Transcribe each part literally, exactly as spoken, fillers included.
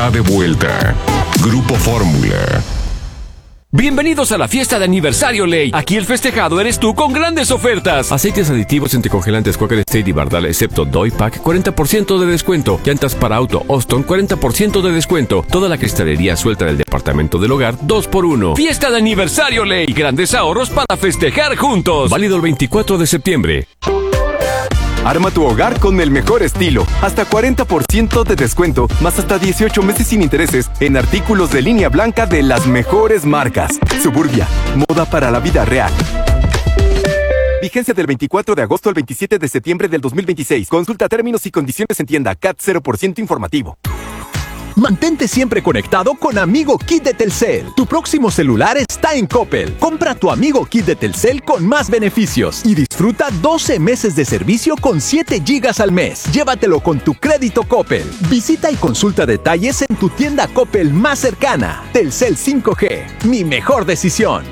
de vuelta. Grupo Fórmula. Bienvenidos a la fiesta de aniversario Ley. Aquí el festejado eres tú con grandes ofertas. Aceites aditivos anticongelantes Quaker State y Bardal excepto Doypack, cuarenta por ciento de descuento. Llantas para auto Austin, cuarenta por ciento de descuento. Toda la cristalería suelta del departamento del hogar, dos por uno. Fiesta de aniversario Ley. Grandes ahorros para festejar juntos. Válido el veinticuatro de septiembre. Arma tu hogar con el mejor estilo. Hasta cuarenta por ciento de descuento, más hasta dieciocho meses sin intereses en artículos de línea blanca de las mejores marcas. Suburbia, moda para la vida real. Vigencia del veinticuatro de agosto al veintisiete de septiembre del dos mil veintiséis. Consulta términos y condiciones en tienda. C A T cero por ciento informativo. Mantente siempre conectado con Amigo Kit de Telcel. Tu próximo celular está en Coppel. Compra tu Amigo Kit de Telcel con más beneficios y disfruta doce meses de servicio con siete gigas al mes. Llévatelo con tu crédito Coppel. Visita y consulta detalles en tu tienda Coppel más cercana. Telcel cinco G, mi mejor decisión.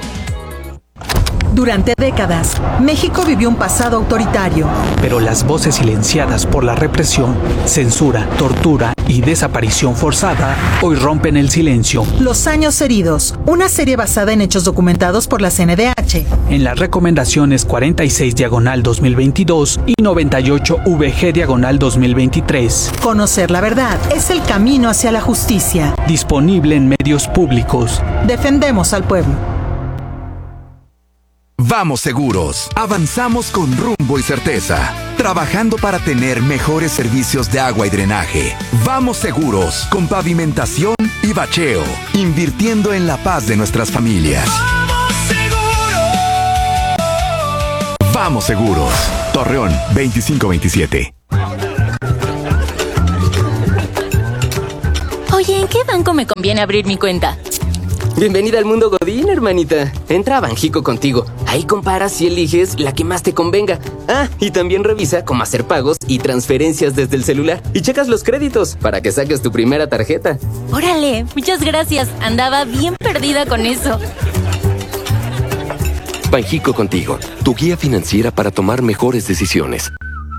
Durante décadas, México vivió un pasado autoritario. Pero las voces silenciadas por la represión, censura, tortura y desaparición forzada hoy rompen el silencio. Los años heridos, una serie basada en hechos documentados por la C N D H. En las recomendaciones cuarenta y seis diagonal dos mil veintidós y noventa y ocho V G diagonal dos mil veintitrés. Conocer la verdad es el camino hacia la justicia. Disponible en medios públicos. Defendemos al pueblo. Vamos seguros, avanzamos con rumbo y certeza, trabajando para tener mejores servicios de agua y drenaje. Vamos seguros, con pavimentación y bacheo, invirtiendo en la paz de nuestras familias. ¡Vamos seguros! Vamos seguros, Torreón veinticinco veintisiete. Oye, ¿en qué banco me conviene abrir mi cuenta? Bienvenida al mundo Godín, hermanita. Entra a Banjico Contigo. Ahí comparas y eliges la que más te convenga. Ah, y también revisa cómo hacer pagos y transferencias desde el celular. Y checas los créditos para que saques tu primera tarjeta. Órale, muchas gracias. Andaba bien perdida con eso. Banjico Contigo, tu guía financiera para tomar mejores decisiones.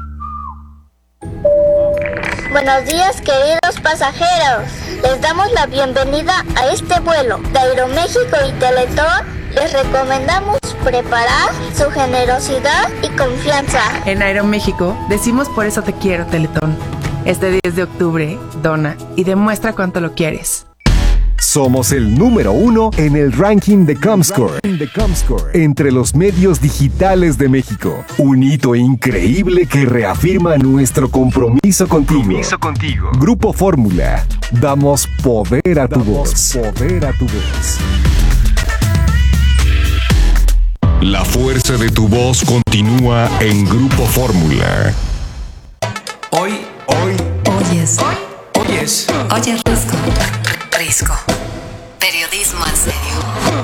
Buenos días, queridos pasajeros. Les damos la bienvenida a este vuelo de Aeroméxico y Teletón. Les recomendamos preparar su generosidad y confianza. En Aeroméxico decimos por eso te quiero, Teletón. Este diez de octubre, dona y demuestra cuánto lo quieres. Somos el número uno en el ranking de Comscore, entre los medios digitales de México. Un hito increíble que reafirma nuestro compromiso contigo. Compromiso contigo. Grupo Fórmula. Damos poder a tu voz. Poder a tu voz. La fuerza de tu voz continúa en Grupo Fórmula. Hoy, hoy, oyes, hoy, oyes, oyes Risco. Risco. Periodismo en serio.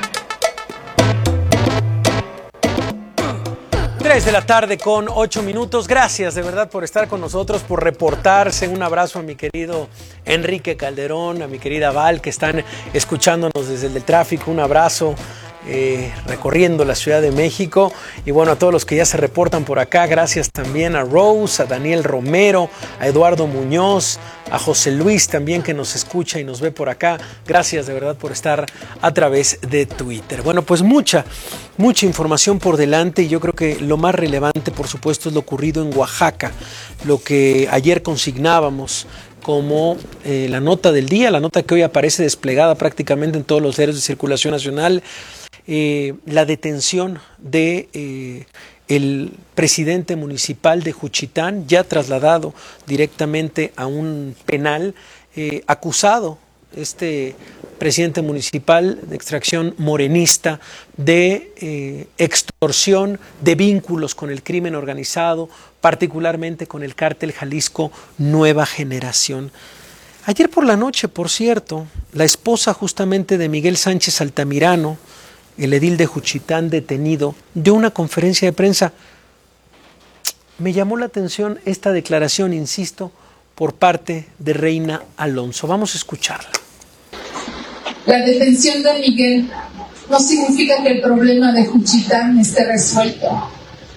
tres de la tarde con ocho minutos. Gracias de verdad por estar con nosotros, por reportarse. Un abrazo a mi querido Enrique Calderón, a mi querida Val, que están escuchándonos desde el tráfico. Un abrazo. Eh, recorriendo la Ciudad de México, y bueno, a todos los que ya se reportan por acá, gracias también a Rose, a Daniel Romero, a Eduardo Muñoz, a José Luis también, que nos escucha y nos ve por acá. Gracias de verdad por estar a través de Twitter. Bueno, pues mucha, mucha información por delante, y yo creo que lo más relevante, por supuesto, es lo ocurrido en Oaxaca, lo que ayer consignábamos como eh, la nota del día, la nota que hoy aparece desplegada prácticamente en todos los diarios de circulación nacional. Eh, la detención de eh, el presidente municipal de Juchitán, ya trasladado directamente a un penal, eh, acusado este presidente municipal de extracción morenista de eh, extorsión, de vínculos con el crimen organizado, particularmente con el cártel Jalisco Nueva Generación. Ayer por la noche, por cierto, la esposa justamente de Miguel Sánchez Altamirano, el edil de Juchitán detenido, dio una conferencia de prensa. Me llamó la atención esta declaración, insisto, por parte de Reina Alonso. Vamos a escucharla. La detención de Miguel no significa que el problema de Juchitán esté resuelto.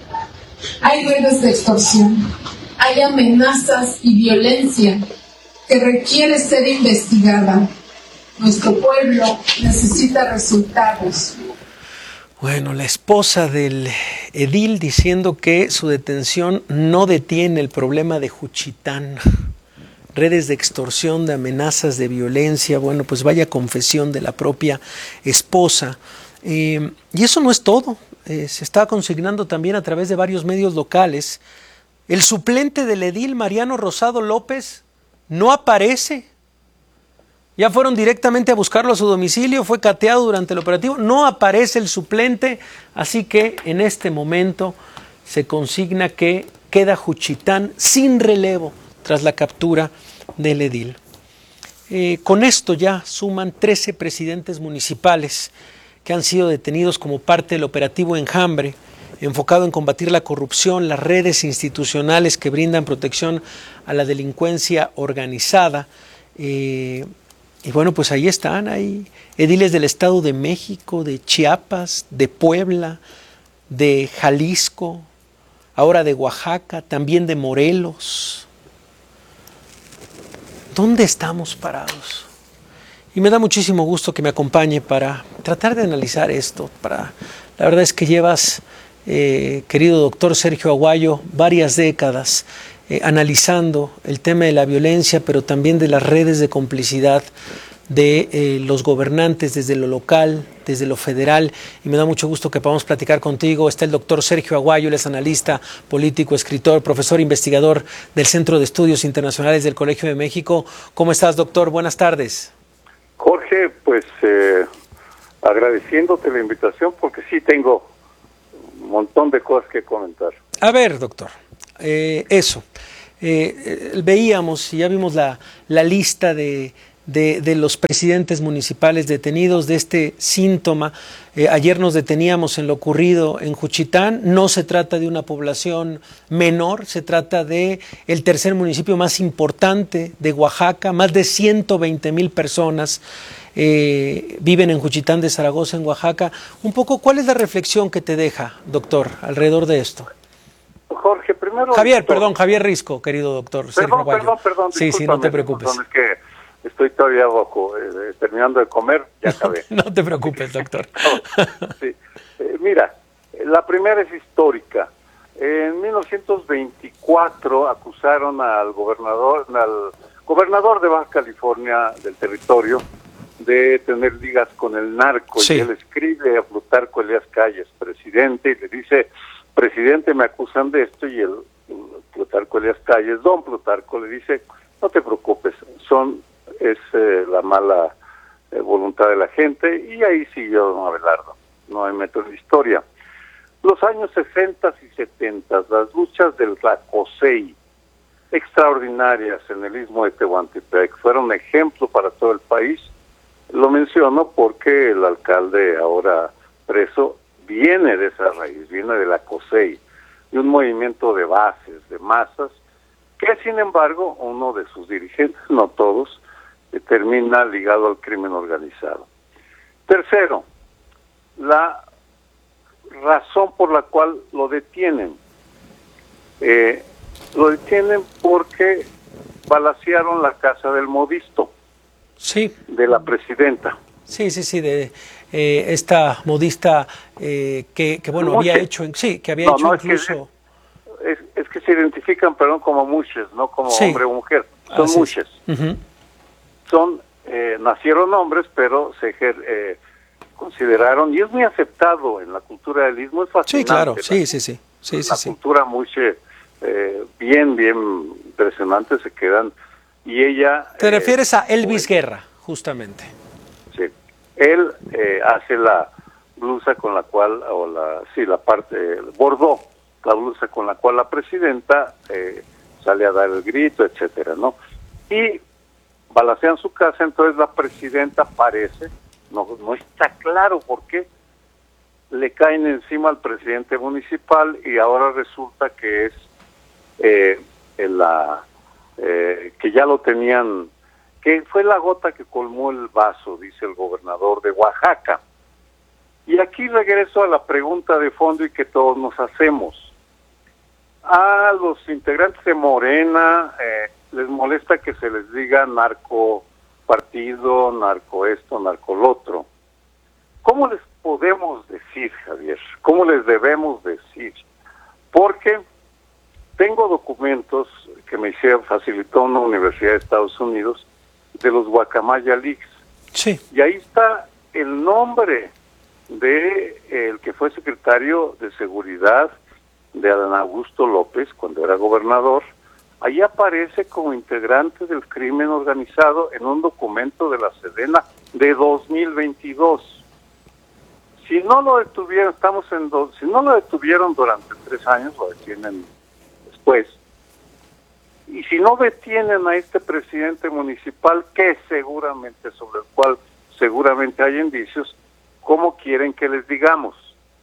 Hay redes de extorsión, hay amenazas y violencia que requiere ser investigada. Nuestro pueblo necesita resultados. Bueno, la esposa del edil diciendo que su detención no detiene el problema de Juchitán. Redes de extorsión, de amenazas, de violencia. Bueno, pues vaya confesión de la propia esposa. Eh, y eso no es todo. Eh, se está consignando también a través de varios medios locales. El suplente del edil, Mariano Rosado López, no aparece. Ya fueron directamente a buscarlo a su domicilio, fue cateado durante el operativo, no aparece el suplente, así que en este momento se consigna que queda Juchitán sin relevo tras la captura del edil. Eh, con esto ya suman trece presidentes municipales que han sido detenidos como parte del operativo Enjambre, enfocado en combatir la corrupción, las redes institucionales que brindan protección a la delincuencia organizada. Eh, y bueno, pues ahí están, hay ediles del Estado de México, de Chiapas, de Puebla, de Jalisco, ahora de Oaxaca, también de Morelos. ¿Dónde estamos parados? Y me da muchísimo gusto que me acompañe para tratar de analizar esto. Para, la verdad es que llevas, eh, querido doctor Sergio Aguayo, varias décadas eh, analizando el tema de la violencia, pero también de las redes de complicidad de eh, los gobernantes desde lo local, desde lo federal, y me da mucho gusto que podamos platicar contigo. Está el doctor Sergio Aguayo, él es analista político, escritor, profesor investigador del Centro de Estudios Internacionales del Colegio de México. ¿Cómo estás, doctor? Buenas tardes. Jorge, pues eh, agradeciéndote la invitación porque sí tengo un montón de cosas que comentar. A ver, doctor, eh, eso, eh, eh, veíamos y ya vimos la, la lista de, de, de los presidentes municipales detenidos de este síntoma. Eh, ayer nos deteníamos en lo ocurrido en Juchitán. No se trata de una población menor, se trata de el tercer municipio más importante de Oaxaca. Más de ciento veinte mil personas eh, viven en Juchitán de Zaragoza, en Oaxaca. Un poco, ¿cuál es la reflexión que te deja, doctor, alrededor de esto? Jorge, primero... Javier, doctor, perdón, Javier Risco, querido doctor. Perdón, perdón, perdón. Sí, sí, no te preocupes. Perdón, es que estoy todavía bajo, eh, terminando de comer, ya acabé. No, no te preocupes, doctor. Sí. Eh, mira, la primera es histórica. En mil novecientos veinticuatro acusaron al gobernador, al gobernador de Baja California del territorio de tener ligas con el narco. Sí. Y él escribe a Plutarco Elías Calles, presidente, y le dice: presidente, me acusan de esto, y el, el Plutarco Elías Calles, don Plutarco, le dice: no te preocupes, son es eh, la mala eh, voluntad de la gente, y ahí siguió don Abelardo, no hay metro en la historia. Los años sesenta y setenta, las luchas del Tlacosey, extraordinarias en el istmo de Tehuantepec, fueron ejemplo para todo el país. Lo menciono porque el alcalde ahora preso viene de esa raíz, viene de la COSEI, de un movimiento de bases, de masas, que sin embargo uno de sus dirigentes, no todos, eh, termina ligado al crimen organizado. Tercero, la razón por la cual lo detienen. Eh, lo detienen porque balacearon la casa del modisto. Sí. De la presidenta. Sí, sí, sí, de eh, esta modista eh, que, que, bueno, había que, hecho, en, sí, que había no, hecho no, incluso... Es que, es, es que se identifican, perdón, como muchas, no como sí. hombre o mujer, son Así muchas. Uh-huh. Son, eh, nacieron hombres, pero se eh, consideraron, y es muy aceptado en la cultura del istmo, es fascinante. Sí, claro, la, sí, sí, sí. sí, la sí cultura muy, eh, bien, bien impresionante se quedan, y ella... Te eh, refieres a Elvis pues, Guerra, justamente. Sí. Él eh, hace la blusa con la cual, o la, sí, la parte, eh, bordó la blusa con la cual la presidenta eh, sale a dar el grito, etcétera, ¿no? Y balacean su casa, entonces la presidenta parece, no, no está claro por qué, le caen encima al presidente municipal, y ahora resulta que es eh, en la eh, que ya lo tenían, que fue la gota que colmó el vaso, dice el gobernador de Oaxaca. Y aquí regreso a la pregunta de fondo y que todos nos hacemos. A los integrantes de Morena, eh, les molesta que se les diga narco partido, narco esto, narco lo otro. ¿Cómo les podemos decir, Javier? ¿Cómo les debemos decir? Porque tengo documentos que me hicieron, facilitó una universidad de Estados Unidos, de los Guacamaya Leaks. Sí. Y ahí está el nombre de el que fue secretario de Seguridad de Adán Augusto López cuando era gobernador. Ahí aparece como integrante del crimen organizado en un documento de la Sedena de dos mil veintidós. Si no lo detuvieron, estamos en dos, si no lo detuvieron durante tres años, lo detienen después. Y si no detienen a este presidente municipal, que seguramente, sobre el cual seguramente hay indicios, ¿cómo quieren que les digamos?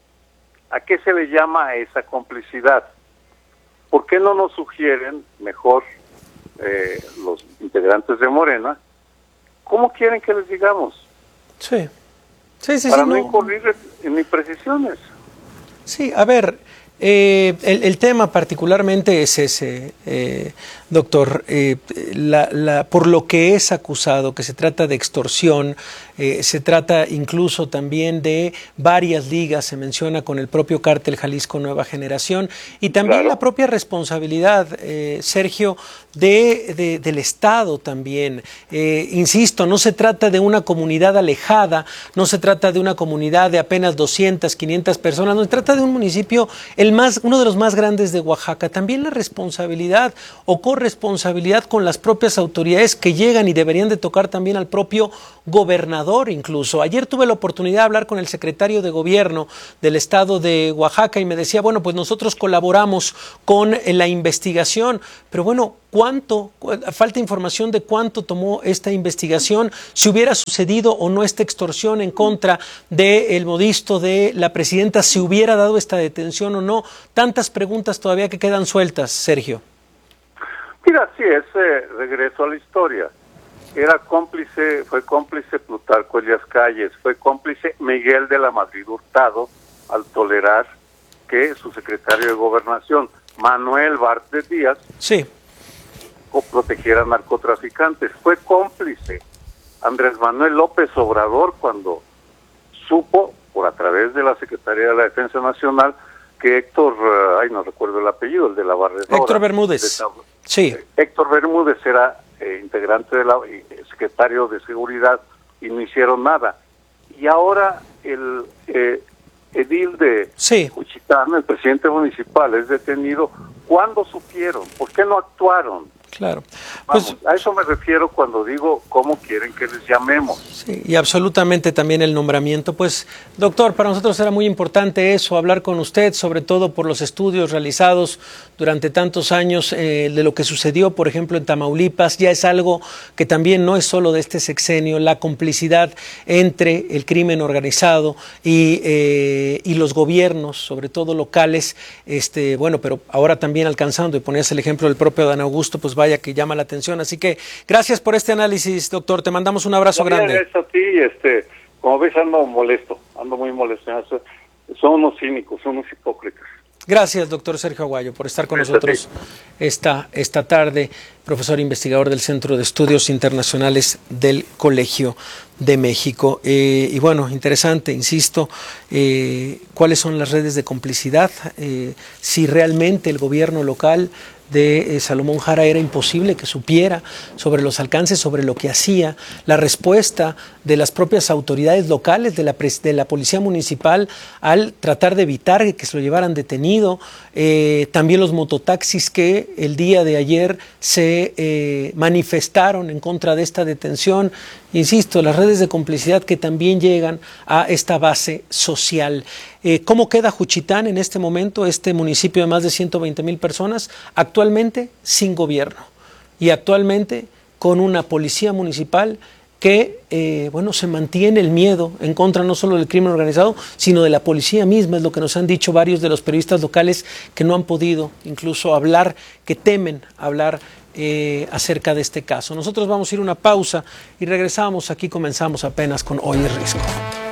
¿A qué se le llama a esa complicidad? ¿Por qué no nos sugieren, mejor, eh, los integrantes de Morena, cómo quieren que les digamos? Sí, sí, sí. Para sí, no no incurrir en imprecisiones. Sí, a ver, eh, el, el tema particularmente es ese, eh, doctor, eh, la, la, por lo que es acusado, que se trata de extorsión, eh, se trata incluso también de varias ligas, se menciona con el propio cártel Jalisco Nueva Generación, y también claro. la propia responsabilidad, eh, Sergio, de, de, del Estado también. Eh, insisto, no se trata de una comunidad alejada, no se trata de una comunidad de apenas doscientas, quinientas personas, no se trata de un municipio, el más, uno de los más grandes de Oaxaca. También la responsabilidad o corresponsabilidad con las propias autoridades que llegan y deberían de tocar también al propio gobernador incluso. Ayer tuve la oportunidad de hablar con el secretario de gobierno del estado de Oaxaca y me decía, bueno, pues nosotros colaboramos con la investigación, pero bueno, ¿cuánto? Falta información de cuánto tomó esta investigación, si hubiera sucedido o no esta extorsión en contra del modisto de la presidenta, si hubiera dado esta detención o no. Tantas preguntas todavía que quedan sueltas, Sergio. Mira, sí, ese regreso a la historia. Era cómplice, fue cómplice Plutarco Elías Calles, fue cómplice Miguel de la Madrid Hurtado al tolerar que su secretario de Gobernación, Manuel Bartlett Díaz, sí. protegiera narcotraficantes. Fue cómplice Andrés Manuel López Obrador cuando supo, por a través de la Secretaría de la Defensa Nacional, que Héctor, uh, ay no recuerdo el apellido, el de la Barredora. Héctor Bermúdez. Sí. Héctor Bermúdez era eh, integrante de la eh, secretario de Seguridad y no hicieron nada. Y ahora el eh, edil de sí. Juchitán, el presidente municipal, es detenido. ¿Cuándo supieron? ¿Por qué no actuaron? Claro. Vamos, pues, a eso me refiero cuando digo cómo quieren que les llamemos. Sí, y absolutamente también el nombramiento. Pues, doctor, para nosotros era muy importante eso, hablar con usted, sobre todo por los estudios realizados durante tantos años eh, de lo que sucedió, por ejemplo, en Tamaulipas. Ya es algo que también no es solo de este sexenio, la complicidad entre el crimen organizado y, eh, y los gobiernos, sobre todo locales, este, bueno, pero ahora también alcanzando, y ponías el ejemplo del propio Adán Augusto, pues vaya que llama la atención. Así que gracias por este análisis, doctor. Te mandamos un abrazo También grande. Gracias a ti, este, como ves ando molesto, ando muy molesto. Son unos cínicos, son unos hipócritas. Gracias, doctor Sergio Aguayo, por estar con Gracias nosotros esta, esta tarde, profesor investigador del Centro de Estudios Internacionales del Colegio de México. Eh, y bueno, interesante, insisto, eh, cuáles son las redes de complicidad, eh, si realmente el gobierno local de eh, Salomón Jara era imposible que supiera sobre los alcances, sobre lo que hacía, la respuesta de las propias autoridades locales, de la, de la policía municipal al tratar de evitar que se lo llevaran detenido, eh, también los mototaxis que el día de ayer se eh, manifestaron en contra de esta detención. Insisto, las redes de complicidad que también llegan a esta base social. Eh, ¿Cómo queda Juchitán en este momento, este municipio de más de ciento veinte mil personas? Actualmente sin gobierno y actualmente con una policía municipal que, eh, bueno, se mantiene el miedo en contra no solo del crimen organizado, sino de la policía misma, es lo que nos han dicho varios de los periodistas locales que no han podido incluso hablar, que temen hablar eh, acerca de este caso. Nosotros vamos a ir a una pausa y regresamos, aquí comenzamos apenas con Hoy es Risco.